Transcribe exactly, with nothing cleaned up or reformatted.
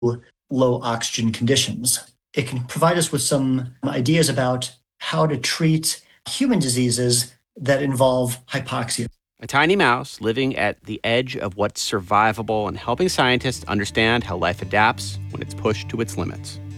low oxygen conditions. It can provide us with some ideas about how to treat human diseases that involve hypoxia. A tiny mouse living at the edge of what's survivable and helping scientists understand how life adapts when it's pushed to its limits.